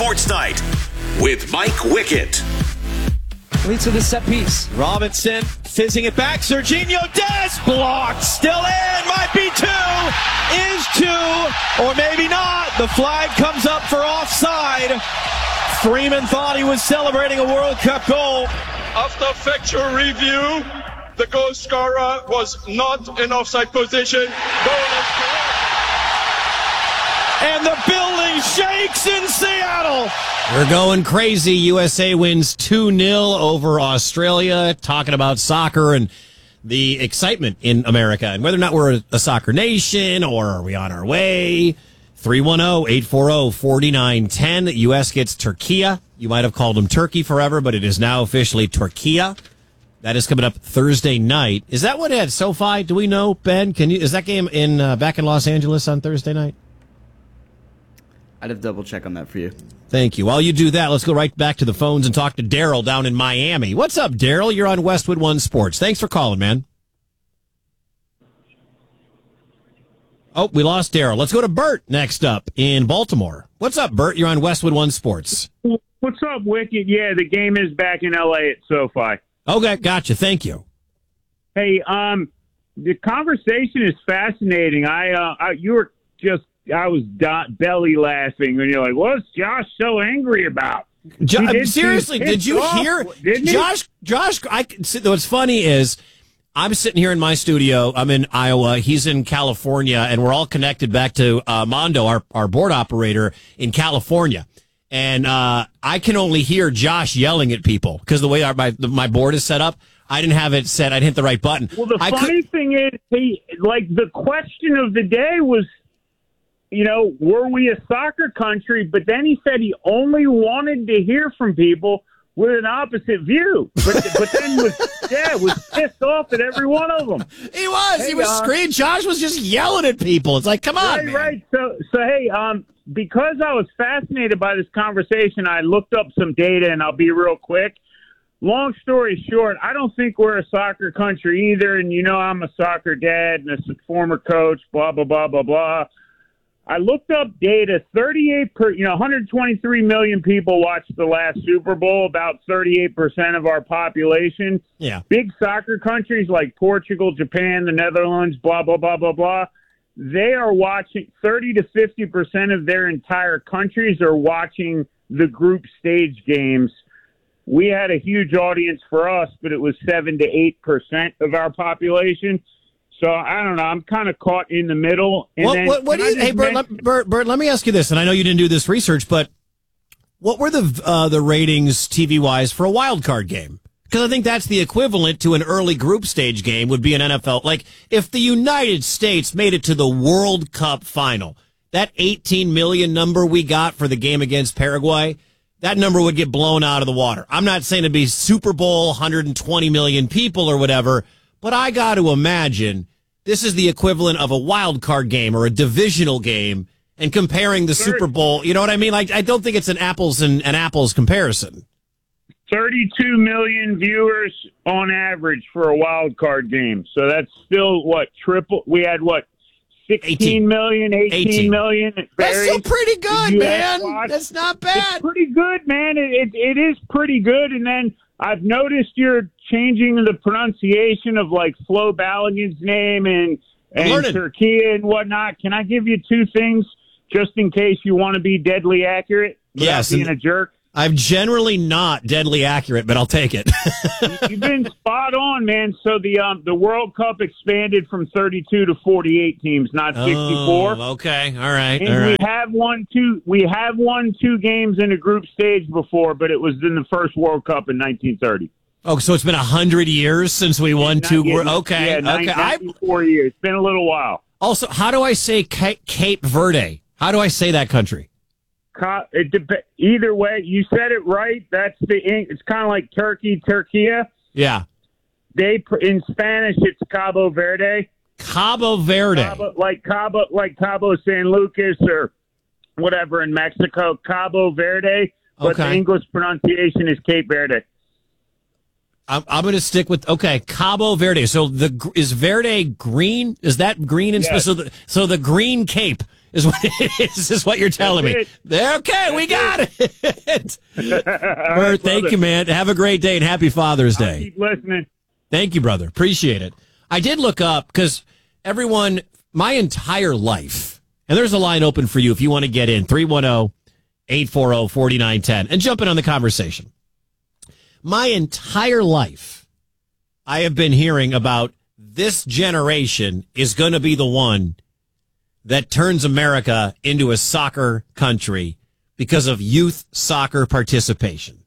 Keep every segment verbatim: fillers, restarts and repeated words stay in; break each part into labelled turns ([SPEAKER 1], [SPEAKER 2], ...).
[SPEAKER 1] Sports Night with Mike Wickett.
[SPEAKER 2] Leads to the set piece.
[SPEAKER 3] Robinson fizzing it back. Serginho Dest blocked. Still in. Might be two. Is two. Or maybe not. The flag comes up for offside. Freeman thought he was celebrating a World Cup goal.
[SPEAKER 4] After factual review, the goal scorer was not in offside position. Goal is correct.
[SPEAKER 3] And the building shakes in Seattle.
[SPEAKER 5] We're going crazy. U S A wins two nil over Australia. Talking about soccer and the excitement in America and whether or not we're a soccer nation or are we on our way. three one zero, eight four zero, four nine one zero. The U S gets Turkey. You might have called them Turkey forever, but it is now officially Turkey. That is coming up Thursday night. Is that what it had SoFi? Do we know, Ben? Can you? Is that game in uh, back in Los Angeles on Thursday night?
[SPEAKER 6] I'd have to double check on that for you.
[SPEAKER 5] Thank you. While you do that, let's go right back to the phones and talk to Daryl down in Miami. What's up, Daryl? You're on Westwood One Sports. Thanks for calling, man. Oh, we lost Daryl. Let's go to Bert next up in Baltimore. What's up, Bert? You're on Westwood One Sports.
[SPEAKER 7] What's up, Wicked? Yeah, the game is back in L A at SoFi.
[SPEAKER 5] Okay, gotcha. Thank you.
[SPEAKER 7] Hey, um, the conversation is fascinating. I, uh, I you were just, I was dot belly laughing when you're like, "What's Josh so angry about?"
[SPEAKER 5] Jo-
[SPEAKER 7] did
[SPEAKER 5] seriously, did you
[SPEAKER 7] off,
[SPEAKER 5] hear?
[SPEAKER 7] didn't he?
[SPEAKER 5] Josh, Josh, I, what's funny is I'm sitting here in my studio. I'm in Iowa. He's in California, and we're all connected back to uh, Mondo, our, our board operator in California. And uh, I can only hear Josh yelling at people because the way our, my my board is set up, I didn't have it set. I didn't hit the right button.
[SPEAKER 7] Well, the
[SPEAKER 5] I
[SPEAKER 7] funny
[SPEAKER 5] could,
[SPEAKER 7] thing is, he like the question of the day was, you know, were we a soccer country? But then he said he only wanted to hear from people with an opposite view. But but then was yeah was pissed off at every one of them.
[SPEAKER 5] He was.
[SPEAKER 7] Hey,
[SPEAKER 5] he was
[SPEAKER 7] uh,
[SPEAKER 5] screaming. Josh was just yelling at people. It's like, come on,
[SPEAKER 7] right,
[SPEAKER 5] man.
[SPEAKER 7] right. So so hey, um, because I was fascinated by this conversation, I looked up some data, and I'll be real quick. Long story short, I don't think we're a soccer country either. And you know, I'm a soccer dad and a former coach. Blah blah blah blah blah. I looked up data. thirty-eight per, you know, one hundred twenty-three million people watched the last Super Bowl. About thirty-eight percent of our population.
[SPEAKER 5] Yeah.
[SPEAKER 7] Big soccer countries like Portugal, Japan, the Netherlands, blah blah blah blah blah. They are watching. thirty to fifty percent of their entire countries are watching the group stage games. We had a huge audience for us, but it was seven to eight percent of our population. So I don't know. I'm kind of caught in the middle. And
[SPEAKER 5] What,
[SPEAKER 7] then,
[SPEAKER 5] what, what do you? Hey, Bert,
[SPEAKER 7] mention,
[SPEAKER 5] let, Bert, Bert, let me ask you this, and I know you didn't do this research, but what were the uh, the ratings T V wise for a wild card game? Because I think that's the equivalent to an early group stage game would be an N F L. Like if the United States made it to the World Cup final, that eighteen million number we got for the game against Paraguay, that number would get blown out of the water. I'm not saying it'd be Super Bowl, one hundred twenty million people or whatever, but I got to imagine this is the equivalent of a wild card game or a divisional game, and comparing the Super Bowl, you know what I mean? Like, I don't think it's an apples and an apples comparison.
[SPEAKER 7] thirty-two million viewers on average for a wild card game. So that's still what triple. We had what sixteen million, eighteen, eighteen million.
[SPEAKER 5] That's still pretty good, man. Watch. That's not bad.
[SPEAKER 7] It's pretty good, man. It, it it is pretty good. And then I've noticed you're changing the pronunciation of like Flo Balogun's name and and Turkey and whatnot. Can I give you two things just in case you want to be deadly accurate without
[SPEAKER 5] yes,
[SPEAKER 7] being a jerk?
[SPEAKER 5] I'm generally not deadly accurate, but I'll take it.
[SPEAKER 7] You've been spot on, man. So the um, the World Cup expanded from thirty-two to forty-eight teams, not sixty-four.
[SPEAKER 5] Oh, okay, all right,
[SPEAKER 7] and
[SPEAKER 5] all right.
[SPEAKER 7] we have won two. We have won two games in a group stage before, but it was in the first World Cup in nineteen thirty.
[SPEAKER 5] Oh, so it's been a hundred years since we won two.
[SPEAKER 7] Yeah,
[SPEAKER 5] okay,
[SPEAKER 7] yeah,
[SPEAKER 5] okay.
[SPEAKER 7] ninety-four years. It's been a little while.
[SPEAKER 5] Also, how do I say Cape Verde? How do I say that country?
[SPEAKER 7] It dep- either way, you said it right. That's the. It's kind of like Turkey, Turquia.
[SPEAKER 5] Yeah.
[SPEAKER 7] They in Spanish, it's Cabo Verde.
[SPEAKER 5] Cabo Verde,
[SPEAKER 7] Cabo, like Cabo, like Cabo San Lucas or whatever in Mexico. Cabo Verde, but
[SPEAKER 5] okay.
[SPEAKER 7] the English pronunciation is Cape Verde.
[SPEAKER 5] I'm, I'm going to stick with okay, Cabo Verde. So the is Verde green? Is that green? And
[SPEAKER 7] yes.
[SPEAKER 5] so the so the green Cape Is what is this what you're telling
[SPEAKER 7] That's
[SPEAKER 5] me?
[SPEAKER 7] it.
[SPEAKER 5] They're okay, we got it.
[SPEAKER 7] All
[SPEAKER 5] Bert,
[SPEAKER 7] right,
[SPEAKER 5] thank
[SPEAKER 7] brother.
[SPEAKER 5] you, man. Have a great day and happy Father's
[SPEAKER 7] I'll
[SPEAKER 5] Day.
[SPEAKER 7] keep listening.
[SPEAKER 5] Thank you, brother. Appreciate it. I did look up because everyone, my entire life, and there's a line open for you if you want to get in, three one zero, eight four zero, four nine one zero, and jump in on the conversation. My entire life, I have been hearing about this generation is going to be the one that turns America into a soccer country because of youth soccer participation.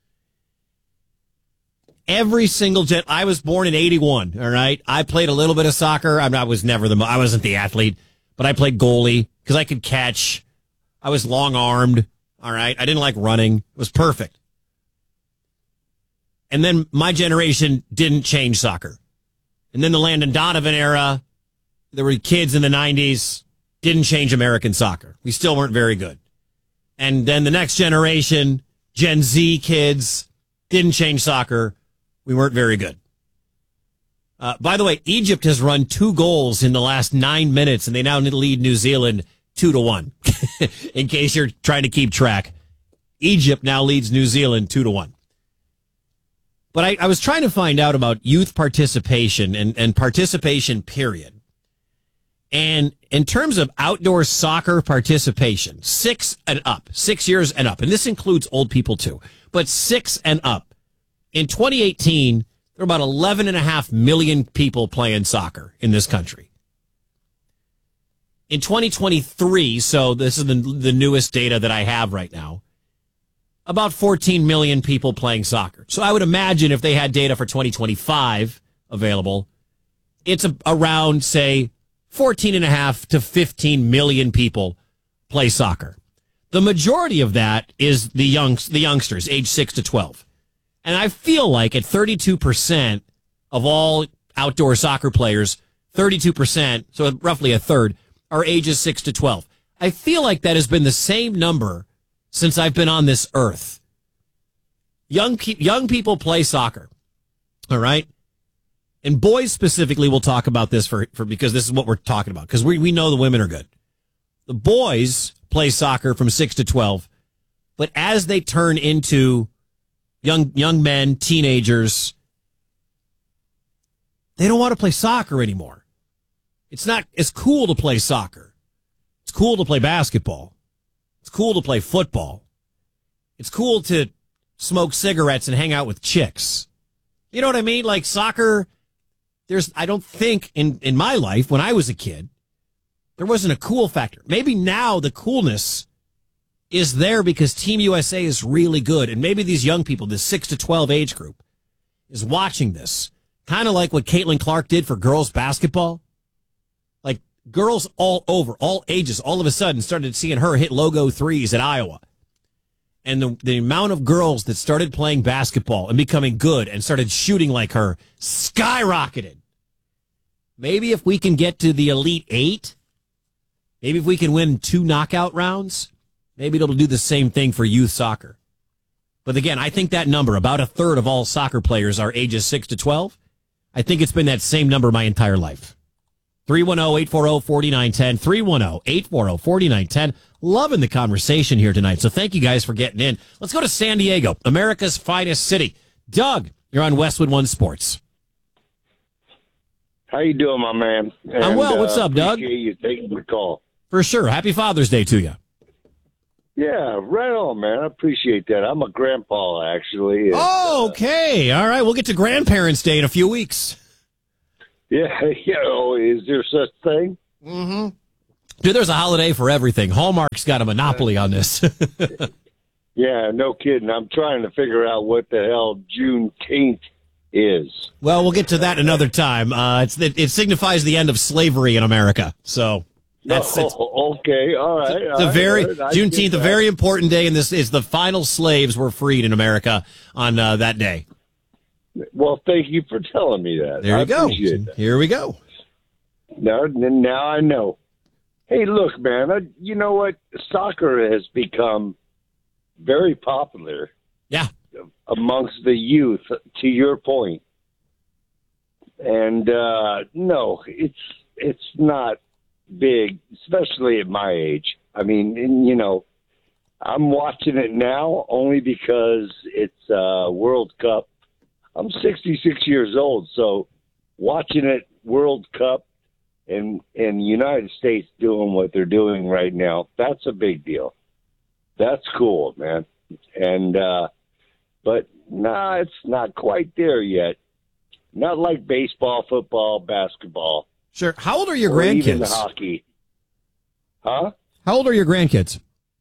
[SPEAKER 5] Every single gen. I was born in eighty-one. All right. I played a little bit of soccer. I, mean, I was never the, I wasn't the athlete, but I played goalie because I could catch. I was long armed. All right. I didn't like running. It was perfect. And then my generation didn't change soccer. And then the Landon Donovan era, there were kids in the nineties, didn't change American soccer. We still weren't very good. And then the next generation, Gen Z kids, didn't change soccer. We weren't very good. Uh, by the way, Egypt has run two goals in the last nine minutes, and they now lead New Zealand two to one. In case you're trying to keep track, Egypt now leads New Zealand two to one. But I, I was trying to find out about youth participation and, and participation period. And in terms of outdoor soccer participation, six and up, six years and up, and this includes old people too, but six and up. In twenty eighteen, there were about eleven and a half million people playing soccer in this country. In twenty twenty-three, so this is the, the newest data that I have right now, about fourteen million people playing soccer. So I would imagine if they had data for twenty twenty-five available, it's a, around, say, fourteen and a half to fifteen million people play soccer. The majority of that is the young, the youngsters, age six to twelve. And I feel like at thirty-two percent of all outdoor soccer players, thirty-two percent, so roughly a third, are ages six to twelve. I feel like that has been the same number since I've been on this earth. Young, pe- young people play soccer. All right. And boys specifically, we'll talk about this for, for because this is what we're talking about, because we, we know the women are good. The boys play soccer from six to twelve, but as they turn into young young men, teenagers, they don't want to play soccer anymore. It's not as cool to play soccer. It's cool to play basketball. It's cool to play football. It's cool to smoke cigarettes and hang out with chicks. You know what I mean? Like soccer, there's, I don't think in, in my life, when I was a kid, there wasn't a cool factor. Maybe now the coolness is there because Team U S A is really good. And maybe these young people, this six to twelve age group, is watching this. Kind of like what Caitlin Clark did for girls basketball. Like girls all over, all ages, all of a sudden started seeing her hit logo threes at Iowa. And the, the amount of girls that started playing basketball and becoming good and started shooting like her skyrocketed. Maybe if we can get to the Elite Eight, maybe if we can win two knockout rounds, maybe it'll do the same thing for youth soccer. But again, I think that number, about a third of all soccer players are ages six to twelve. I think it's been that same number my entire life. three one zero, eight four zero, four nine one zero, three one zero, eight four zero, four nine one zero. Loving the conversation here tonight. So thank you guys for getting in. Let's go to San Diego, America's finest city. Doug, you're on Westwood One Sports.
[SPEAKER 8] How you doing, my man? And,
[SPEAKER 5] I'm well. What's
[SPEAKER 8] uh,
[SPEAKER 5] up, Doug?
[SPEAKER 8] Appreciate you taking the call.
[SPEAKER 5] For sure. Happy Father's Day to you.
[SPEAKER 8] Yeah, right on, man. I appreciate that. I'm a grandpa, actually. and,
[SPEAKER 5] Oh, okay. All right. We'll get to Grandparents' Day in a few weeks.
[SPEAKER 8] Yeah, you know, is there such thing?
[SPEAKER 5] Mm-hmm. Dude, there's a holiday for everything. Hallmark's got a monopoly on this.
[SPEAKER 8] Yeah, no kidding. I'm trying to figure out what the hell Juneteenth is.
[SPEAKER 5] Well, we'll get to that another time. Uh, it's, it, it signifies the end of slavery in America. So that's it's,
[SPEAKER 8] Oh, okay, all right.
[SPEAKER 5] it's
[SPEAKER 8] all
[SPEAKER 5] a
[SPEAKER 8] right,
[SPEAKER 5] very
[SPEAKER 8] all right, I
[SPEAKER 5] Juneteenth,
[SPEAKER 8] get
[SPEAKER 5] a
[SPEAKER 8] that.
[SPEAKER 5] very important day, and this is the final slaves were freed in America on uh, that day.
[SPEAKER 8] Well, thank you for telling me that.
[SPEAKER 5] There you
[SPEAKER 8] I
[SPEAKER 5] go.
[SPEAKER 8] appreciate that.
[SPEAKER 5] Here we go.
[SPEAKER 8] Now, now I know. Hey, look, man, I, you know what? Soccer has become very popular
[SPEAKER 5] Yeah.
[SPEAKER 8] amongst the youth, to your point. And uh, no, it's it's not big, especially at my age. I mean, and, you know, I'm watching it now only because it's uh, World Cup. I'm sixty-six years old, so watching it World Cup and and the United States doing what they're doing right now, that's a big deal. That's cool, man. And uh, but nah, it's not quite there yet. Not like baseball, football, basketball.
[SPEAKER 5] Sure. How old are your
[SPEAKER 8] or
[SPEAKER 5] grandkids?
[SPEAKER 8] Even hockey. Huh?
[SPEAKER 5] How old are your grandkids?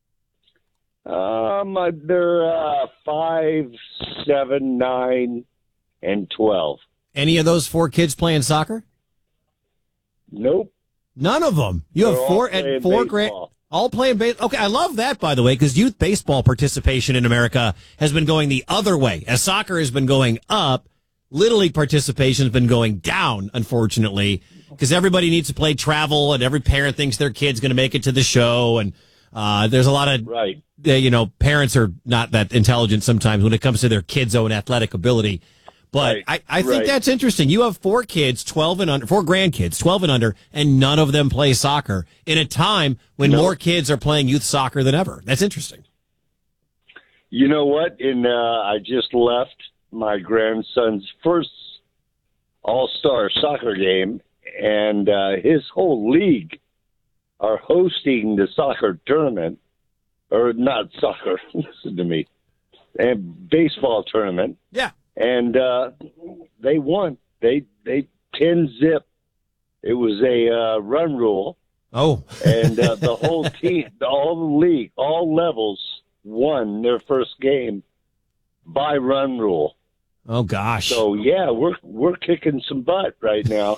[SPEAKER 8] Um, uh, they're uh, five, seven, nine, and twelve.
[SPEAKER 5] Any of those four kids playing soccer?
[SPEAKER 8] Nope.
[SPEAKER 5] None of them. You
[SPEAKER 8] They're
[SPEAKER 5] have four
[SPEAKER 8] all
[SPEAKER 5] and four grand. All playing baseball. Okay, I love that, by the way, because youth baseball participation in America has been going the other way. As soccer has been going up, Little League participation has been going down, unfortunately, because everybody needs to play travel, and every parent thinks their kid's going to make it to the show, and uh, there's a lot of,
[SPEAKER 8] right.
[SPEAKER 5] uh, you know, parents are not that intelligent sometimes when it comes to their kids' own athletic ability. But
[SPEAKER 8] Right.
[SPEAKER 5] I, I think
[SPEAKER 8] Right.
[SPEAKER 5] that's interesting. You have four kids, twelve and under, four grandkids, twelve and under, and none of them play soccer in a time when
[SPEAKER 8] No.
[SPEAKER 5] more kids are playing youth soccer than ever. That's interesting.
[SPEAKER 8] You know what? In uh, I just left my grandson's first all-star soccer game, and uh, his whole league are hosting the soccer tournament, or not soccer, listen to me, and baseball tournament.
[SPEAKER 5] Yeah.
[SPEAKER 8] And uh, they won. They they ten zip. It was a uh, run rule,
[SPEAKER 5] Oh.
[SPEAKER 8] and uh, the whole team, all the league, all levels won their first game by run rule.
[SPEAKER 5] Oh, gosh.
[SPEAKER 8] So yeah, we're we're kicking some butt right now.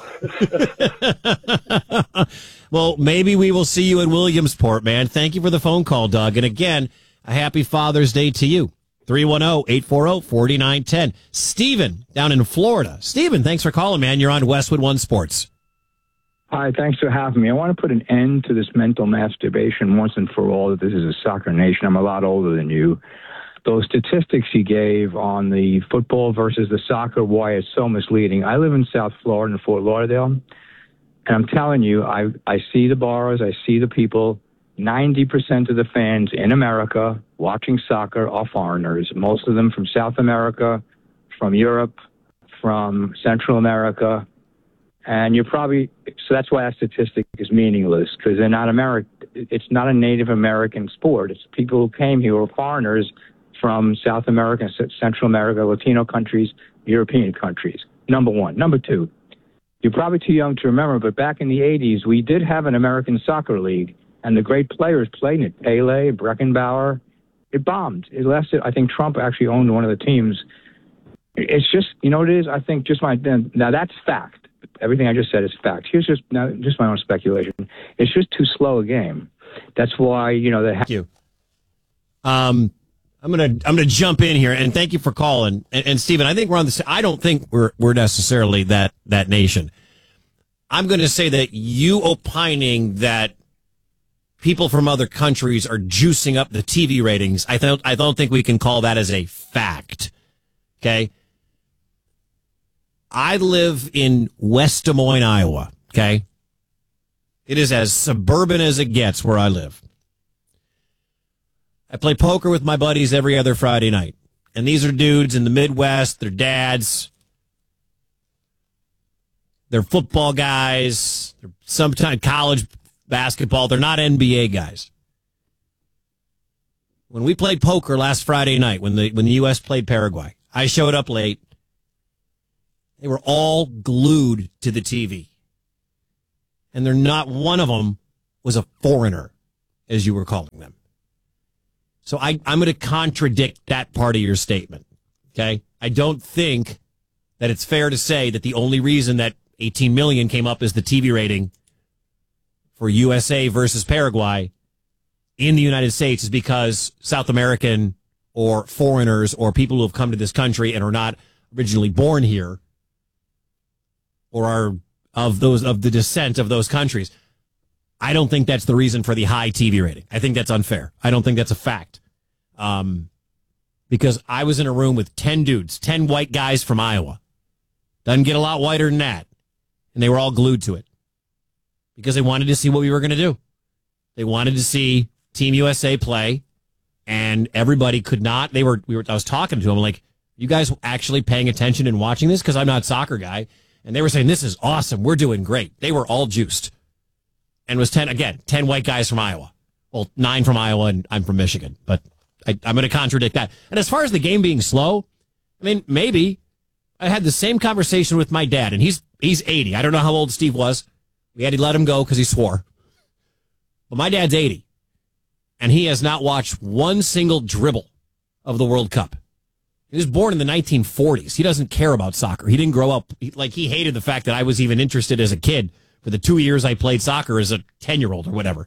[SPEAKER 5] Well, maybe we will see you in Williamsport, man. Thank you for the phone call, Doug. And again, a happy Father's Day to you. three one zero, eight four zero, four nine one zero. Stephen, down in Florida. Stephen, thanks for calling, man. You're on Westwood One Sports.
[SPEAKER 9] Hi, thanks for having me. I want to put an end to this mental masturbation once and for all that this is a soccer nation. I'm a lot older than you. Those statistics you gave on the football versus the soccer, why it's so misleading. I live in South Florida, in Fort Lauderdale, and I'm telling you, I, I see the bars, I see the people. ninety percent of the fans in America watching soccer are foreigners, most of them from South America, from Europe, from Central America. And you're probably, so that's why that statistic is meaningless, because they're not American. It's not a Native American sport. It's people who came here who are foreigners from South America, Central America, Latino countries, European countries. Number one. Number two, you're probably too young to remember, but back in the eighties, we did have an American soccer league. And the great players played in it. Pele, Beckenbauer. It bombed. It lasted. I think Trump actually owned one of the teams. It's just, you know what it is? I think just my, now that's fact. Everything I just said is fact. Here's just, now, just my own speculation. It's just too slow a game. That's why, you know, they have.
[SPEAKER 5] Thank you. Um, I'm gonna I'm gonna jump in here and thank you for calling. And, and Stephen, I think we're on the. I don't think we're we're necessarily that that nation. I'm going to say that you opining that people from other countries are juicing up the T V ratings, I don't I don't think we can call that as a fact. Okay? I live in West Des Moines, Iowa, okay? It is as suburban as it gets where I live. I play poker with my buddies every other Friday night. And these are dudes in the Midwest, they're dads. They're football guys, they're sometimes college basketball. They're not N B A guys. When we played poker last Friday night, when the when the U S played Paraguay, I showed up late. They were all glued to the T V. And they're not one of them was a foreigner, as you were calling them. So I, I'm going to contradict that part of your statement. Okay? I don't think that it's fair to say that the only reason that eighteen million came up as the T V rating for U S A versus Paraguay in the United States is because South American or foreigners or people who have come to this country and are not originally born here or are of those of the descent of those countries. I don't think that's the reason for the high T V rating. I think that's unfair. I don't think that's a fact. Um, because I was in a room with ten dudes, ten white guys from Iowa. Doesn't get a lot whiter than that. And they were all glued to it. because they wanted to see what we were going to do. They wanted to see Team U S A play, and everybody could not. They were. We were. I was talking to them like, "You guys actually paying attention and watching this?" Because I'm not a soccer guy, and they were saying, "This is awesome. We're doing great." They were all juiced, and it was ten again. Ten white guys from Iowa. Well, nine from Iowa, and I'm from Michigan, but I, I'm going to contradict that. And as far as the game being slow, I mean, maybe I had the same conversation with my dad, and he's he's eighty. I don't know how old Steve was. We had to let him go because he swore. But my dad's eighty, and he has not watched one single dribble of the World Cup. He was born in the nineteen forties. He doesn't care about soccer. He didn't grow up, he, like he hated the fact that I was even interested as a kid for the two years I played soccer as a ten-year-old or whatever.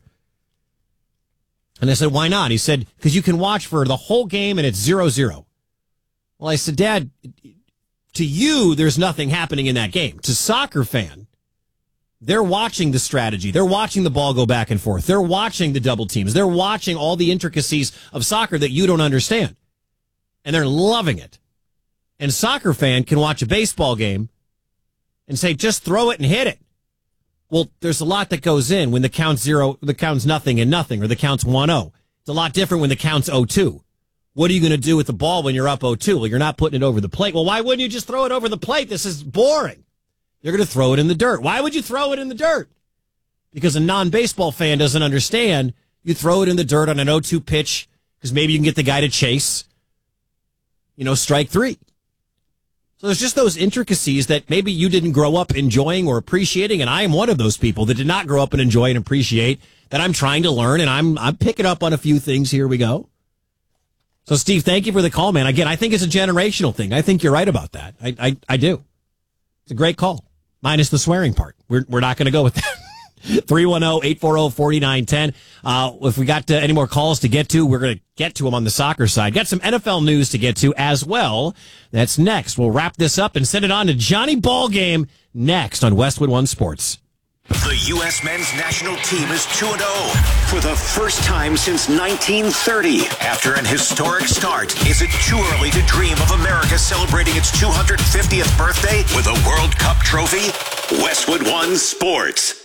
[SPEAKER 5] And I said, why not? He said, because you can watch for the whole game and it's zero zero. Well, I said, Dad, to you, there's nothing happening in that game. To soccer fan, they're watching the strategy. They're watching the ball go back and forth. They're watching the double teams. They're watching all the intricacies of soccer that you don't understand. And they're loving it. And soccer fan can watch a baseball game and say, just throw it and hit it. Well, there's a lot that goes in when the count's zero, the count's nothing and nothing, or the count's one oh. It's a lot different when the count's oh two. What are you going to do with the ball when you're up oh two? Well, you're not putting it over the plate. Well, why wouldn't you just throw it over the plate? This is boring. You're going to throw it in the dirt. Why would you throw it in the dirt? Because a non-baseball fan doesn't understand. You throw it in the dirt on an oh two pitch because maybe you can get the guy to chase, you know, strike three. So there's just those intricacies that maybe you didn't grow up enjoying or appreciating, and I am one of those people that did not grow up and enjoy and appreciate that I'm trying to learn, and I'm I'm picking up on a few things. Here we go. So, Steve, thank you for the call, man. Again, I think it's a generational thing. I think you're right about that. I I, I do. It's a great call, minus the swearing part. We're we're not going to go with that. three one zero, eight four zero, four nine one zero. Uh, if we got uh, any more calls to get to, we're going to get to them on the soccer side. Got some N F L news to get to as well. That's next. We'll wrap this up and send it on to Johnny Ballgame next on Westwood One Sports.
[SPEAKER 1] The U S men's national team is two and oh for the first time since nineteen thirty. After an historic start, is it too early to dream of America celebrating its two hundred fiftieth birthday with a World Cup trophy? Westwood One Sports.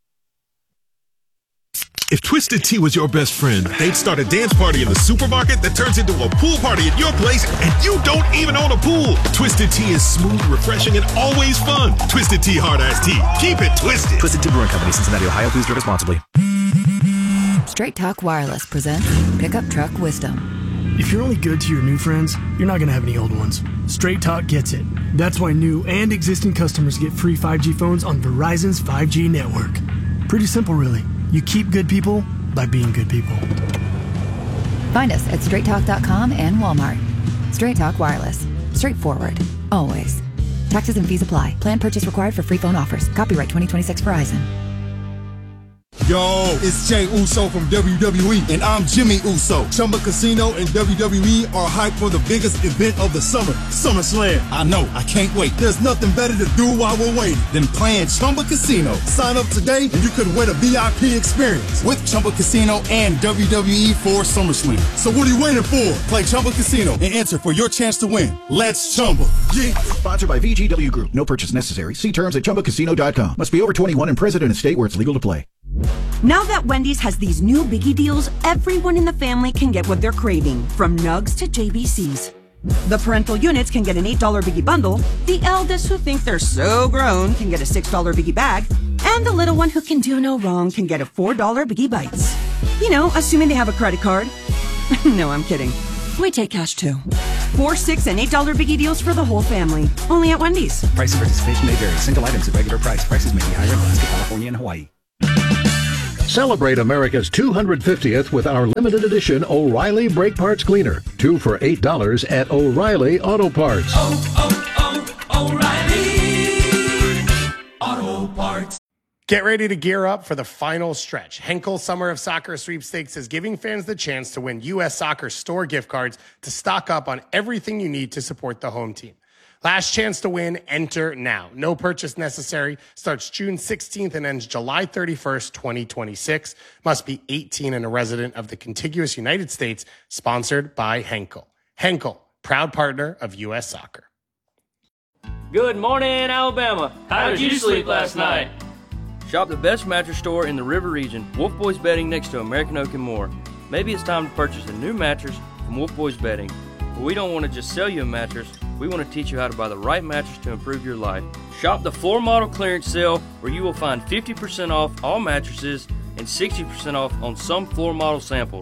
[SPEAKER 10] If Twisted Tea was your best friend, they'd start a dance party in the supermarket that turns into a pool party at your place, and you don't even own a pool. Twisted Tea is smooth, refreshing, and always fun. Twisted Tea Hard Iced Tea. Keep it twisted.
[SPEAKER 11] Twisted Tea Brewing Company, Cincinnati, Ohio. Please drink responsibly.
[SPEAKER 12] Straight Talk Wireless presents Pickup Truck Wisdom.
[SPEAKER 13] If you're only good to your new friends, you're not going to have any old ones. Straight Talk gets it. That's why new and existing customers get free five G phones on Verizon's five G network. Pretty simple, really. You keep good people by being good people.
[SPEAKER 12] Find us at straight talk dot com and Walmart. Straight Talk Wireless. Straightforward. Always. Taxes and fees apply. Plan purchase required for free phone offers. Copyright twenty twenty-six Verizon.
[SPEAKER 14] Yo, it's Jay Uso from W W E, and I'm Jimmy Uso. Chumba Casino and W W E are hyped for the biggest event of the summer, SummerSlam. I know, I can't wait. There's nothing better to do while we're waiting than playing Chumba Casino. Sign up today, and you could win a V I P experience with Chumba Casino and W W E for SummerSlam. So what are you waiting for? Play Chumba Casino and enter for your chance to win. Let's Chumba. Yeah.
[SPEAKER 15] Sponsored by V G W Group. No purchase necessary. See terms at chumba casino dot com. Must be over twenty-one and present in a state where it's legal to play.
[SPEAKER 16] Now that Wendy's has these new Biggie deals, everyone in the family can get what they're craving, from nugs to J B Cs. The parental units can get an eight dollar Biggie bundle, the eldest who think they're so grown can get a six dollar Biggie bag, and the little one who can do no wrong can get a four dollar Biggie Bites. You know, assuming they have a credit card. No, I'm kidding. We take cash too. Four, six, and eight dollar Biggie deals for the whole family. Only at Wendy's.
[SPEAKER 11] Price of participation may vary. Single items at regular price. Prices may be higher in Alaska, California, and Hawaii.
[SPEAKER 17] Celebrate America's two hundred fiftieth with our limited edition O'Reilly Brake Parts Cleaner. Two for eight dollars at O'Reilly Auto Parts.
[SPEAKER 18] Oh, oh, oh, O'Reilly Auto Parts.
[SPEAKER 19] Get ready to gear up for the final stretch. Henkel Summer of Soccer Sweepstakes is giving fans the chance to win U S Soccer store gift cards to stock up on everything you need to support the home team. Last chance to win, enter now. No purchase necessary. Starts June sixteenth and ends July thirty-first, twenty twenty-six. Must be eighteen and a resident of the contiguous United States. Sponsored by Henkel. Henkel, proud partner of U S Soccer.
[SPEAKER 20] Good morning, Alabama. How did you sleep last night? Shop the best mattress store in the River region, Wolf Boys Bedding, next to American Oak and more. Maybe it's time to purchase a new mattress from Wolf Boys Bedding. But we don't want to just sell you a mattress. We want to teach you how to buy the right mattress to improve your life. Shop the floor model clearance sale where you will find fifty percent off all mattresses and sixty percent off on some floor model samples.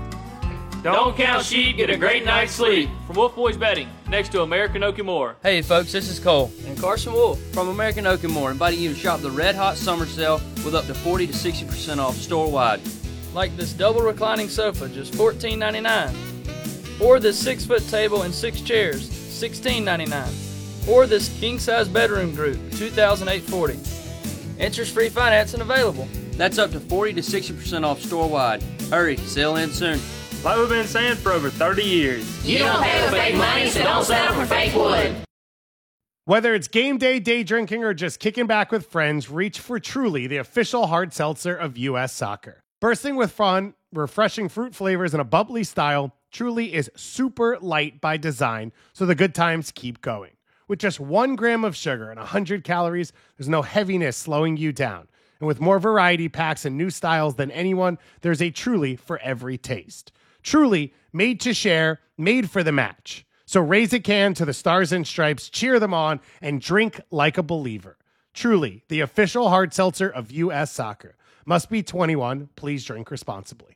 [SPEAKER 21] Don't count sheep, get a great night's sleep. From Wolf Boys Bedding, next to American Oak and More.
[SPEAKER 20] Hey folks, this is Cole and Carson Wolf from American Oak and More, inviting you to shop the Red Hot Summer Sale with up to forty to sixty percent off store-wide.
[SPEAKER 21] Like this double reclining sofa, just fourteen ninety-nine. Or this six-foot table and six chairs, sixteen ninety-nine. Or this king-size bedroom group, two thousand eight hundred forty dollars. Interest-free financing available.
[SPEAKER 20] That's up to forty to sixty percent off store-wide. Hurry, sale ends soon.
[SPEAKER 21] Like we've been saying for over thirty years.
[SPEAKER 18] You don't pay with fake money, so don't settle for fake wood.
[SPEAKER 19] Whether it's game day, day drinking, or just kicking back with friends, reach for Truly, the official hard seltzer of U S Soccer. Bursting with fun, refreshing fruit flavors, and a bubbly style, Truly is super light by design, so the good times keep going. With just one gram of sugar and one hundred calories, there's no heaviness slowing you down. And with more variety packs and new styles than anyone, there's a Truly for every taste. Truly, made to share, made for the match. So raise a can to the Stars and Stripes, cheer them on, and drink like a believer. Truly, the official hard seltzer of U S Soccer. Must be twenty-one. Please drink responsibly.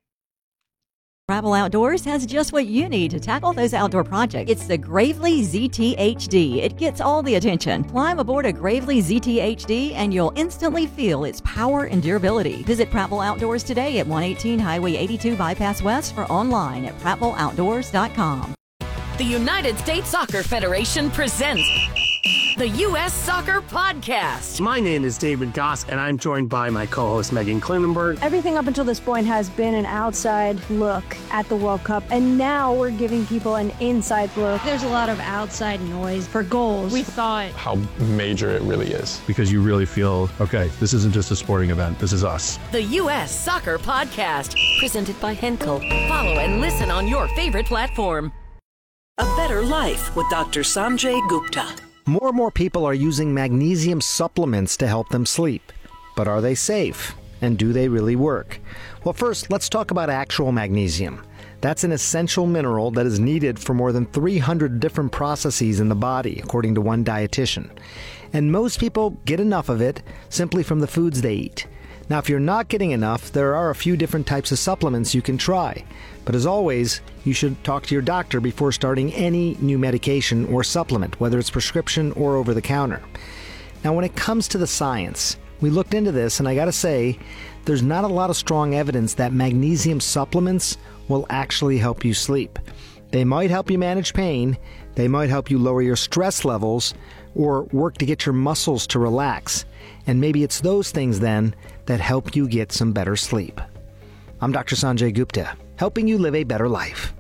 [SPEAKER 22] Travel Outdoors has just what you need to tackle those outdoor projects. It's the Gravely Z T H D. It gets all the attention. Climb aboard a Gravely Z T H D and you'll instantly feel its power and durability. Visit Prattville Outdoors today at one eighteen Highway eighty-two Bypass West or online at prattville outdoors dot com.
[SPEAKER 23] The United States Soccer Federation presents the U S Soccer Podcast.
[SPEAKER 24] My name is David Goss, and I'm joined by my co-host Megan Klinenberg.
[SPEAKER 25] Everything up until this point has been an outside look at the World Cup, and now we're giving people an inside look.
[SPEAKER 26] There's a lot of outside noise for goals. We thought
[SPEAKER 27] how major it really is.
[SPEAKER 28] Because you really feel, okay, this isn't just a sporting event, this is us.
[SPEAKER 23] The U S Soccer Podcast, presented by Henkel. Follow and listen on your favorite platform.
[SPEAKER 29] A Better Life with Doctor Sanjay Gupta.
[SPEAKER 30] More and more people are using magnesium supplements to help them sleep. But are they safe? And do they really work? Well, first, let's talk about actual magnesium. That's an essential mineral that is needed for more than three hundred different processes in the body, according to one dietitian. And most people get enough of it simply from the foods they eat. Now, if you're not getting enough, there are a few different types of supplements you can try. But as always, you should talk to your doctor before starting any new medication or supplement, whether it's prescription or over the counter. Now, when it comes to the science, we looked into this, and I gotta say, there's not a lot of strong evidence that magnesium supplements will actually help you sleep. They might help you manage pain, they might help you lower your stress levels, or work to get your muscles to relax. And maybe it's those things then that help you get some better sleep. I'm Doctor Sanjay Gupta, helping you live a better life.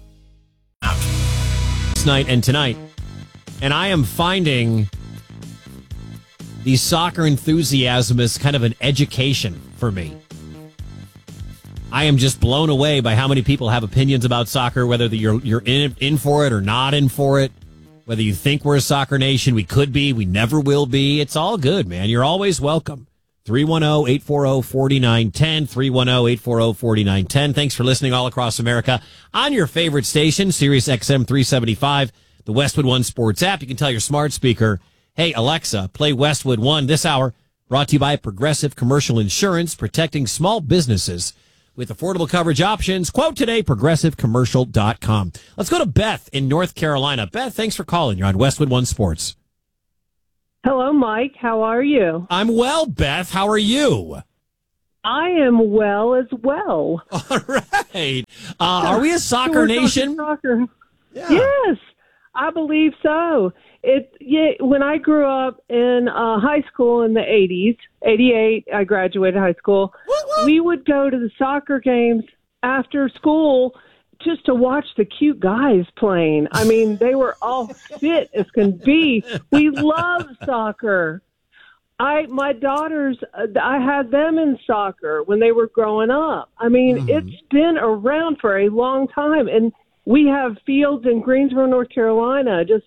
[SPEAKER 5] Tonight and tonight, and I am finding the soccer enthusiasm is kind of an education for me. I am just blown away by how many people have opinions about soccer, whether you're you're in in for it or not in for it. Whether you think we're a soccer nation, we could be, we never will be. It's all good, man. You're always welcome. three one zero, eight four zero, four nine one zero, three one zero, eight four zero, four nine one zero. Thanks for listening all across America on your favorite station, Sirius X M three seventy-five, the Westwood One Sports app. You can tell your smart speaker, hey, Alexa, play Westwood One this hour. Brought to you by Progressive Commercial Insurance, protecting small businesses with affordable coverage options. Quote today, progressive commercial dot com. Let's go to Beth in North Carolina. Beth, thanks for calling. You're on Westwood One Sports.
[SPEAKER 31] Hello, Mike. How are you?
[SPEAKER 5] I'm well, Beth. How are you?
[SPEAKER 31] I am well as well.
[SPEAKER 5] All right. Uh, are we a soccer nation?
[SPEAKER 31] Soccer. Yeah. Yes, I believe so. It yeah. When I grew up in uh, high school in the eighties, eighty-eight, I graduated high school. We would go to the soccer games after school just to watch the cute guys playing. I mean, they were all fit as can be. We love soccer. I my daughters, I had them in soccer when they were growing up. I mean, mm-hmm. It's been around for a long time, and we have fields in Greensboro, North Carolina, just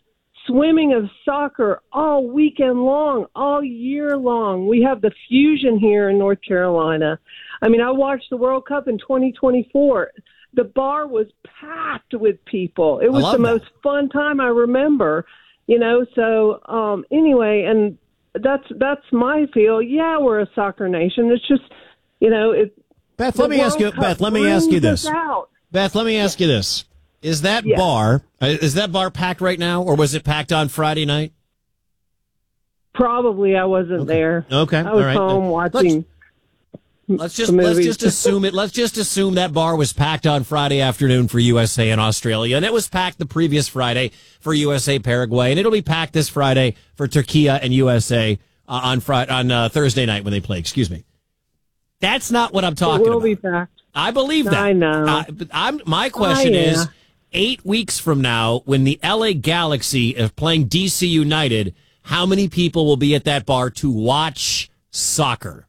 [SPEAKER 31] swimming of soccer all weekend long, all year long. We have the Fusion here in North Carolina. I mean, I watched the World Cup in twenty twenty-four. The bar was packed with people. It was the that. most fun time I remember, you know. So um, anyway, and that's that's my feel. Yeah, we're a soccer nation. It's just, you know, it.
[SPEAKER 5] Beth, let me
[SPEAKER 31] World
[SPEAKER 5] ask you.
[SPEAKER 31] Cup
[SPEAKER 5] Beth, let me ask you this.
[SPEAKER 31] Out.
[SPEAKER 5] Beth, let me ask you this: Is that
[SPEAKER 31] Yeah.
[SPEAKER 5] bar uh, is that bar packed right now, or was it packed on Friday night?
[SPEAKER 31] Probably I wasn't
[SPEAKER 5] Okay.
[SPEAKER 31] there.
[SPEAKER 5] Okay,
[SPEAKER 31] I was
[SPEAKER 5] all right.
[SPEAKER 31] home watching.
[SPEAKER 5] Let's just
[SPEAKER 31] the
[SPEAKER 5] let's
[SPEAKER 31] movies.
[SPEAKER 5] just assume it. Let's just assume that bar was packed on Friday afternoon for U S A and Australia, and it was packed the previous Friday for U S A Paraguay, and it'll be packed this Friday for Turkey and U S A uh, on Friday on uh, Thursday night when they play. Excuse me. That's not what I'm talking
[SPEAKER 31] It will
[SPEAKER 5] about.
[SPEAKER 31] be packed.
[SPEAKER 5] I believe that.
[SPEAKER 31] I know.
[SPEAKER 5] Uh, but I'm, my question
[SPEAKER 31] Oh, yeah.
[SPEAKER 5] is, eight weeks from now, when the L A Galaxy is playing D C United, how many people will be at that bar to watch soccer?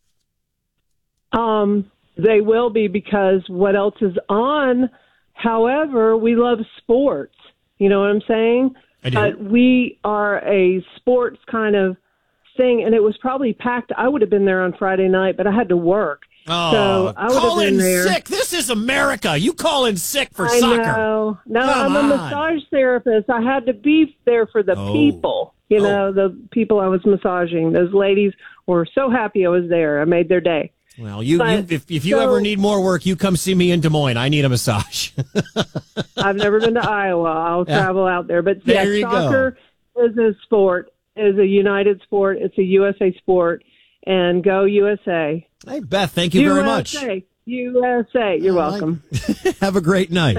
[SPEAKER 31] Um, they will be, because what else is on? However, we love sports. You know what I'm saying?
[SPEAKER 5] I do.
[SPEAKER 31] But we are a sports kind of thing, and it was probably packed. I would have been there on Friday night, but I had to work.
[SPEAKER 5] Oh,
[SPEAKER 31] so I would have
[SPEAKER 5] call
[SPEAKER 31] been
[SPEAKER 5] in
[SPEAKER 31] there.
[SPEAKER 5] sick. This is America. You call in sick for
[SPEAKER 31] I
[SPEAKER 5] soccer.
[SPEAKER 31] know. No,
[SPEAKER 5] Come
[SPEAKER 31] I'm a
[SPEAKER 5] on.
[SPEAKER 31] massage therapist. I had to be there for the
[SPEAKER 5] Oh.
[SPEAKER 31] people. You know, the people I was massaging. Those ladies were so happy I was there. I made their day.
[SPEAKER 5] Well, you,
[SPEAKER 31] But-
[SPEAKER 5] you if, if you
[SPEAKER 31] so-
[SPEAKER 5] ever need more work, you come see me in Des Moines. I need a massage.
[SPEAKER 31] I've never been to Iowa. I'll
[SPEAKER 5] Yeah.
[SPEAKER 31] travel out there. But
[SPEAKER 5] There
[SPEAKER 31] yeah,
[SPEAKER 5] you go.
[SPEAKER 31] soccer is a sport, is a united sport. It's a U S A sport. And go U S A.
[SPEAKER 5] Hey, Beth, thank you very much.
[SPEAKER 31] U S A. U S A. You're welcome.
[SPEAKER 5] Have a great night.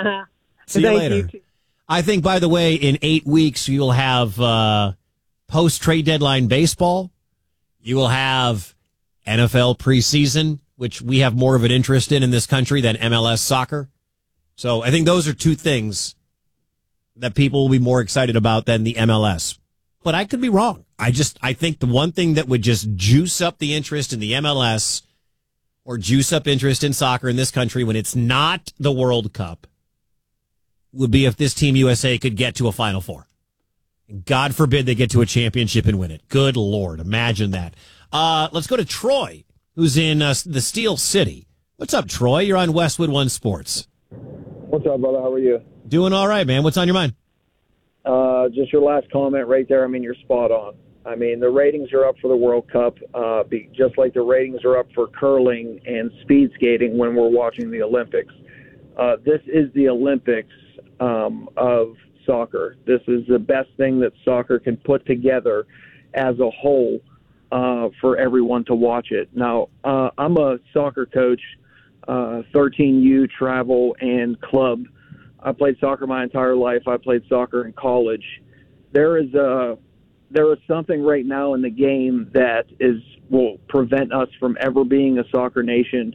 [SPEAKER 5] See you
[SPEAKER 31] Thank
[SPEAKER 5] later.
[SPEAKER 31] you too.
[SPEAKER 5] I think, by the way, in eight weeks, you will have uh, post-trade deadline baseball. You will have N F L preseason, which we have more of an interest in in this country than M L S soccer. So I think those are two things that people will be more excited about than the M L S. But I could be wrong. I just, I think the one thing that would just juice up the interest in the M L S or juice up interest in soccer in this country when it's not the World Cup would be if this team U S A could get to a Final Four. God forbid they get to a championship and win it. Good Lord. Imagine that. Uh, let's go to Troy, who's in uh, the Steel City. What's up, Troy? You're on Westwood One Sports.
[SPEAKER 1] What's up, brother? How are you?
[SPEAKER 5] Doing all right, man. What's on your mind?
[SPEAKER 1] Uh, just your last comment right there. I mean, you're spot on. I mean, the ratings are up for the World Cup, uh, be, just like the ratings are up for curling and speed skating when we're watching the Olympics. Uh, this is the Olympics um, of soccer. This is the best thing that soccer can put together as a whole uh, for everyone to watch it. Now, uh, I'm a soccer coach, uh, thirteen U travel and club. I played soccer my entire life. I played soccer in college. There is a there is something right now in the game that is will prevent us from ever being a soccer nation.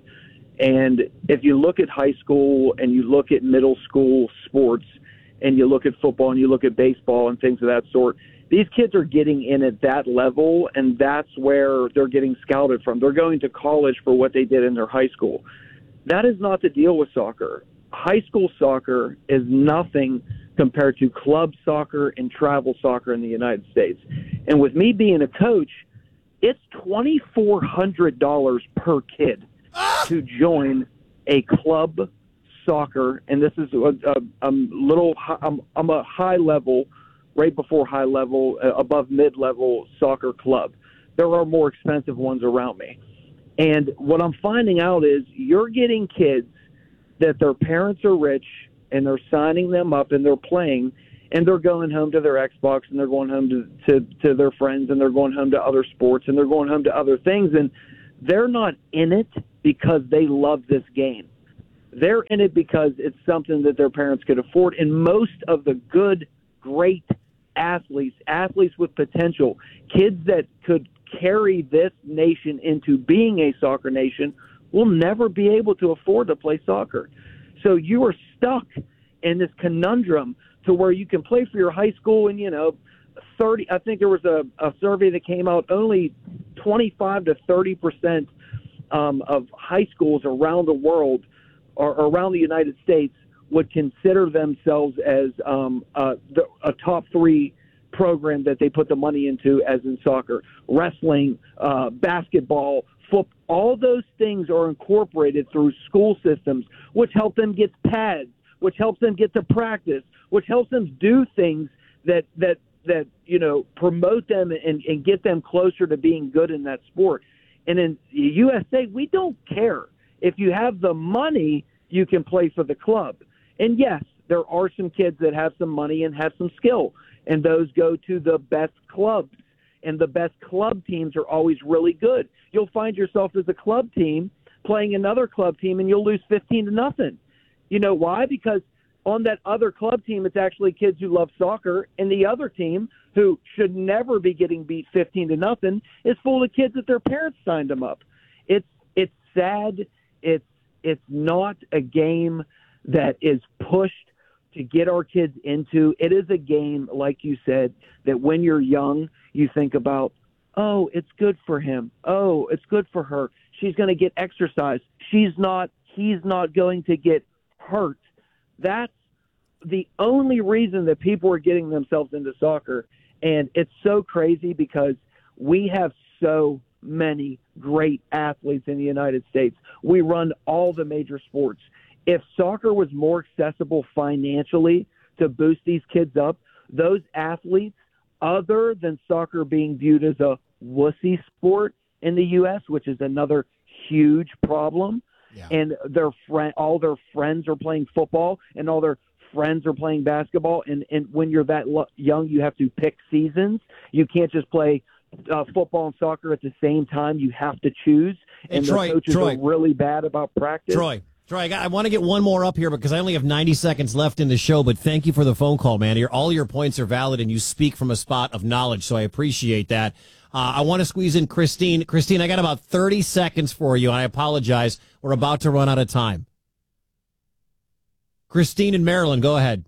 [SPEAKER 1] And if you look at high school and you look at middle school sports and you look at football and you look at baseball and things of that sort, these kids are getting in at that level, and that's where they're getting scouted from. They're going to college for what they did in their high school. That is not the deal with soccer. High school soccer is nothing compared to club soccer and travel soccer in the United States. And with me being a coach, it's twenty-four hundred dollars per kid to join a club soccer. And this is a, a, a little, I'm, I'm a high level, right before high level, uh, above mid-level soccer club. There are more expensive ones around me. And what I'm finding out is you're getting kids that their parents are rich and they're signing them up and they're playing and they're going home to their Xbox and they're going home to, to, to their friends and they're going home to other sports and they're going home to other things. And they're not in it because they love this game. They're in it because it's something that their parents could afford. And most of the good, great athletes, athletes with potential, kids that could carry this nation into being a soccer nation will never be able to afford to play soccer. So you are stuck in this conundrum to where you can play for your high school and, you know, thirty, I think there was a, a survey that came out, only twenty-five to thirty percent um, of high schools around the world or around the United States would consider themselves as um, uh, the, a top three program that they put the money into, as in soccer, wrestling, uh, basketball, football. All those things are incorporated through school systems, which help them get pads, which helps them get to practice, which helps them do things that that that you know promote them and, and get them closer to being good in that sport. And in the U S A, we don't care. If you have the money, you can play for the club. And yes, there are some kids that have some money and have some skill, and those go to the best clubs. And the best club teams are always really good. You'll find yourself as a club team playing another club team, and you'll lose fifteen to nothing. You know why? Because on that other club team, it's actually kids who love soccer, and the other team, who should never be getting beat fifteen to nothing, is full of kids that their parents signed them up. It's it's sad. It's it's not a game that is pushed to get our kids into. It is a game, like you said, that when you're young, you think about, oh, it's good for him. Oh, it's good for her. She's going to get exercise. She's not, he's not going to get hurt. That's the only reason that people are getting themselves into soccer. And it's so crazy because we have so many great athletes in the United States. We run all the major sports. If soccer was more accessible financially to boost these kids up, those athletes, other than soccer being viewed as a wussy sport in the U S, which is another huge problem, yeah. and their friend, all their friends are playing football, and all their friends are playing basketball, and, and when you're that lo- young, you have to pick seasons. You can't just play uh, football and soccer at the same time. You have to choose, and, and
[SPEAKER 5] Troy,
[SPEAKER 1] the coaches
[SPEAKER 5] Troy.
[SPEAKER 1] are really bad about practice.
[SPEAKER 5] Troy. Troy, I, got, I want to get one more up here because I only have ninety seconds left in the show, but thank you for the phone call, man. Your, all your points are valid, and you speak from a spot of knowledge, so I appreciate that. Uh, I want to squeeze in Christine. Christine, I got about thirty seconds for you, and I apologize. We're about to run out of time. Christine in Maryland, go ahead.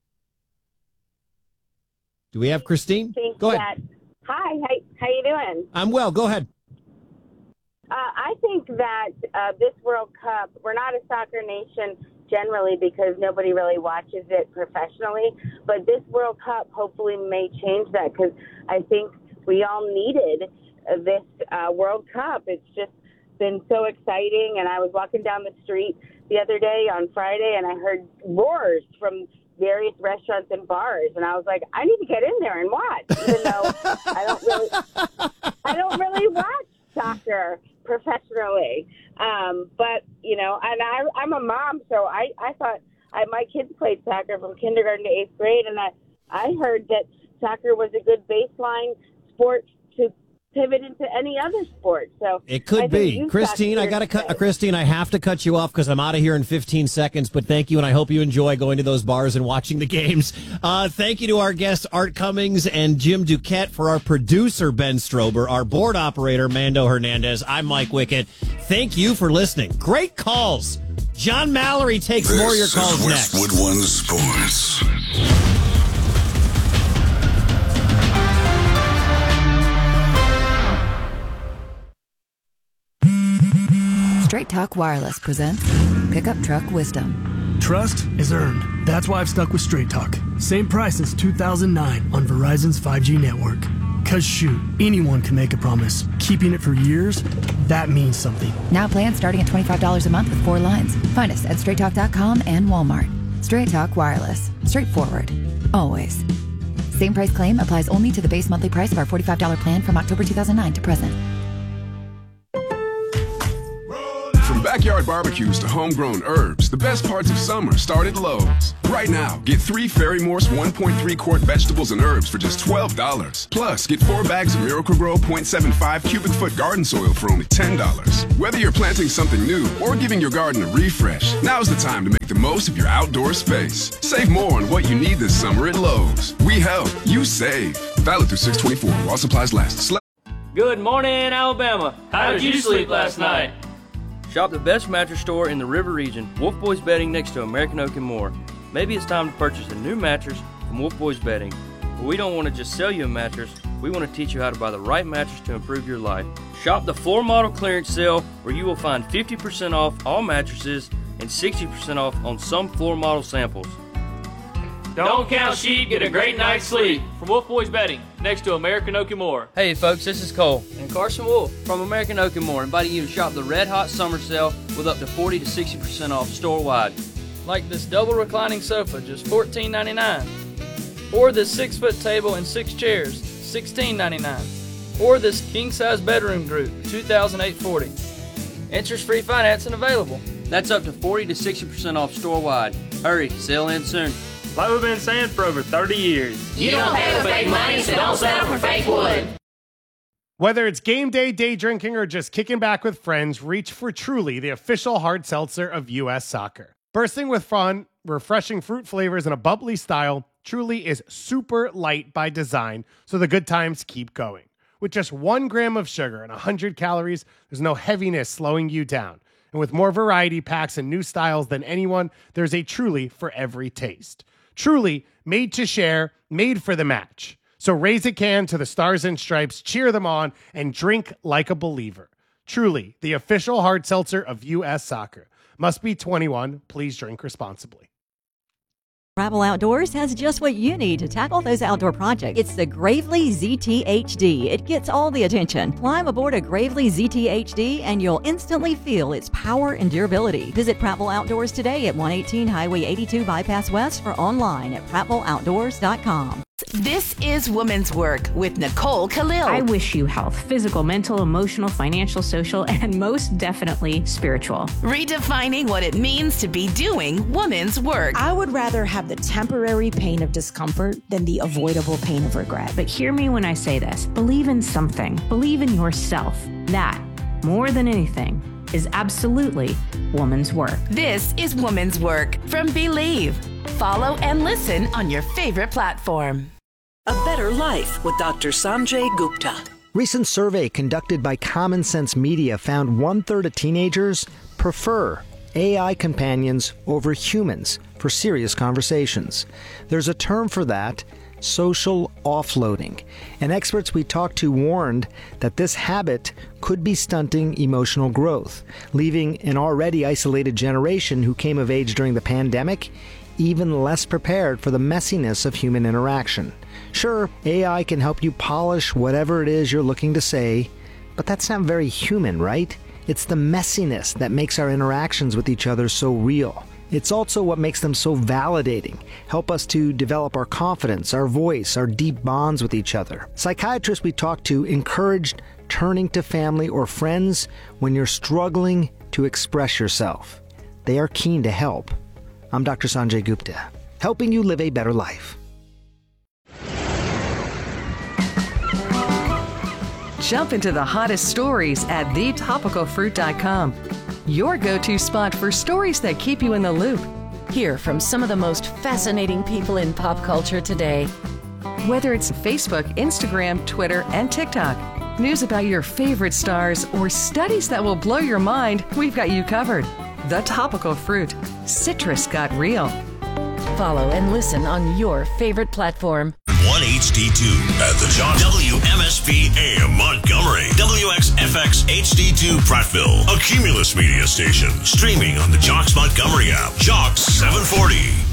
[SPEAKER 5] Do we have Christine? Go ahead.
[SPEAKER 2] That, hi, how, how you doing?
[SPEAKER 5] I'm well. Go ahead.
[SPEAKER 2] Uh, I think that uh, this World Cup, we're not a soccer nation generally because nobody really watches it professionally, but this World Cup hopefully may change that because I think we all needed uh, this uh, World Cup. It's just been so exciting, and I was walking down the street the other day on Friday, and I heard roars from various restaurants and bars, and I was like, I need to get in there and watch, even though I don't really, I don't really watch soccer professionally. Um, but, you know, and I, I'm a mom, so I, I thought I, my kids played soccer from kindergarten to eighth grade, and I, I heard that soccer was a good baseline sport to pivot into any other sport. So
[SPEAKER 5] it could be. Christine, I got to cut. Uh, Christine, I have to cut you off because I'm out of here in fifteen seconds. But thank you, and I hope you enjoy going to those bars and watching the games. Uh, thank you to our guests, Art Cummings and Jim Duquette, for our producer, Ben Strober, our board operator, Mando Hernandez. I'm Mike Wickett. Thank you for listening. Great calls. John Mallory takes
[SPEAKER 3] this
[SPEAKER 5] more of your calls
[SPEAKER 3] is
[SPEAKER 5] next.
[SPEAKER 3] Westwood One Sports.
[SPEAKER 4] Straight Talk Wireless presents Pickup Truck Wisdom.
[SPEAKER 6] Trust is earned. That's why I've stuck with Straight Talk. Same price since two thousand nine on Verizon's five G network. Cause shoot, anyone can make a promise. Keeping it for years, that means something.
[SPEAKER 4] Now plans starting at twenty-five dollars a month with four lines. Find us at straight talk dot com and Walmart. Straight Talk Wireless. Straightforward. Always. Same price claim applies only to the base monthly price of our forty-five dollars plan from October two thousand nine to present.
[SPEAKER 7] From backyard barbecues to homegrown herbs, the best parts of summer start at Lowe's. Right now, get three Fairy Morse one point three quart vegetables and herbs for just twelve dollars. Plus, get four bags of Miracle-Gro point seven five cubic foot garden soil for only ten dollars. Whether you're planting something new or giving your garden a refresh, now's the time to make the most of your outdoor space. Save more on what you need this summer at Lowe's. We help, you save. Valid through six twenty-four while supplies last. Sle-
[SPEAKER 20] Good morning, Alabama. How did you sleep last night? Shop the best mattress store in the River region, Wolf Boys Bedding next to American Oak and more. Maybe it's time to purchase a new mattress from Wolf Boys Bedding. But we don't want to just sell you a mattress, we want to teach you how to buy the right mattress to improve your life. Shop the floor model clearance sale where you will find fifty percent off all mattresses and sixty percent off on some floor model samples.
[SPEAKER 8] Don't count sheep, get a great night's sleep. From Wolf Boys Bedding, next to American Oak and More.
[SPEAKER 20] Hey folks, this is Cole and Carson Wolf from American Oak and More, inviting you to shop the Red Hot Summer Sale with up to forty to sixty percent off store-wide.
[SPEAKER 8] Like this double reclining sofa, just fourteen ninety-nine. Or this six-foot table and six chairs, sixteen ninety-nine. Or this king-size bedroom group, two thousand eight hundred forty dollars. Interest-free financing available.
[SPEAKER 20] That's up to forty to sixty percent off store-wide. Hurry, sale ends soon.
[SPEAKER 8] Like we've been saying for over thirty years.
[SPEAKER 18] You don't pay with fake money, so don't settle for fake wood.
[SPEAKER 19] Whether it's game day, day drinking, or just kicking back with friends, reach for Truly, the official hard seltzer of U S Soccer. Bursting with fun, refreshing fruit flavors, and a bubbly style, Truly is super light by design, so the good times keep going. With just one gram of sugar and one hundred calories, there's no heaviness slowing you down. And with more variety packs and new styles than anyone, there's a Truly for every taste. Truly, made to share, made for the match. So raise a can to the Stars and Stripes, cheer them on, and drink like a believer. Truly, the official hard seltzer of U S Soccer. Must be twenty-one. Please drink responsibly.
[SPEAKER 22] Travel Outdoors has just what you need to tackle those outdoor projects. It's the Gravely Z T H D. It gets all the attention. Climb aboard a Gravely Z T H D and you'll instantly feel its power and durability. Visit Prattville Outdoors today at one eighteen Highway eighty-two Bypass West or online at prattville outdoors dot com.
[SPEAKER 23] This is Women's Work with Nicole Khalil.
[SPEAKER 9] I wish you health, physical, mental, emotional, financial, social, and most definitely spiritual.
[SPEAKER 23] Redefining what it means to be doing women's work.
[SPEAKER 10] I would rather have the temporary pain of discomfort than the avoidable pain of regret.
[SPEAKER 9] But hear me when I say this. Believe in something. Believe in yourself. That, more than anything, is absolutely woman's work.
[SPEAKER 23] This is Woman's Work from Believe. Follow and listen on your favorite platform.
[SPEAKER 29] A Better Life with Doctor Sanjay Gupta.
[SPEAKER 30] Recent survey conducted by Common Sense Media found one-third of teenagers prefer A I companions over humans for serious conversations. There's a term for that, social offloading. And experts we talked to warned that this habit could be stunting emotional growth, leaving an already isolated generation who came of age during the pandemic even less prepared for the messiness of human interaction. Sure, A I can help you polish whatever it is you're looking to say, but that's not very human, right? It's the messiness that makes our interactions with each other so real. It's also what makes them so validating, help us to develop our confidence, our voice, our deep bonds with each other. Psychiatrists we talked to encouraged turning to family or friends when you're struggling to express yourself. They are keen to help. I'm Doctor Sanjay Gupta, helping you live a better life.
[SPEAKER 11] Jump into the hottest stories at the topical fruit dot com. Your go-to spot for stories that keep you in the loop.
[SPEAKER 23] Hear from some of the most fascinating people in pop culture today.
[SPEAKER 11] Whether it's Facebook, Instagram, Twitter, and TikTok, news about your favorite stars, or studies that will blow your mind, we've got you covered. The Topical Fruit. Citrus got real.
[SPEAKER 23] Follow and listen on your favorite platform.
[SPEAKER 12] one H D two at the Jocks. W M S P A M Montgomery. W X F X H D two Prattville. A Cumulus media station. Streaming on the Jocks Montgomery app. Jocks seven forty.